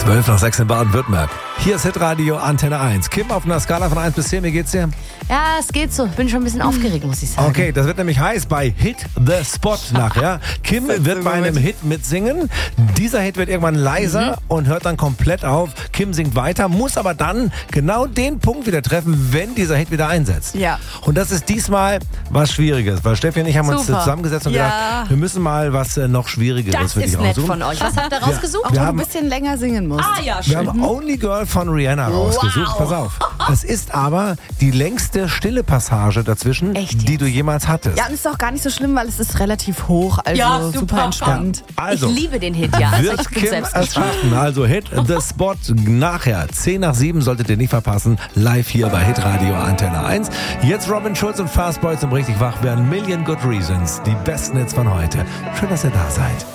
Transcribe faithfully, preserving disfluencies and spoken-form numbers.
zwölf nach sechs in Baden-Württemberg. Hier ist Hitradio Antenne eins. Kim, auf einer Skala von eins bis zehn, wie geht's dir? Ja, es geht so. Bin schon ein bisschen aufgeregt, muss ich sagen. Okay, das wird nämlich heiß bei Hit the Spot nachher. Kim wird bei einem Hit mitsingen. Dieser Hit wird irgendwann leiser mhm. und hört dann komplett auf. Kim singt weiter, muss aber dann genau den Punkt wieder treffen, wenn dieser Hit wieder einsetzt. Ja. Und das ist diesmal was Schwieriges, weil Steffi und ich haben Super. uns zusammengesetzt und Ja. gedacht, wir müssen mal was äh, noch Schwierigeres Das für dich ist nett raussuchen. von euch. Was habt ihr rausgesucht? Ob Wir du haben- ein bisschen länger singen musst. Ah ja, Wir schön. haben Only Girl von Rihanna rausgesucht. Pass auf. Es ist aber die längste stille Passage dazwischen, Echt die jetzt? du jemals hattest. Ja, und ist auch gar nicht so schlimm, weil es ist relativ hoch, also Ja, super, super. entspannt. Also, ich liebe den Hit, ja. Also wird ich bin Kim selbst es gespannt. schaffen? Also Hit the Spot nachher. zehn nach sieben solltet ihr nicht verpassen. Live hier bei Hitradio Antenne eins. Jetzt Robin Schulz und Fastboy zum richtig wach werden. Million Good Reasons. Die besten Hits von heute. Schön, dass ihr da seid.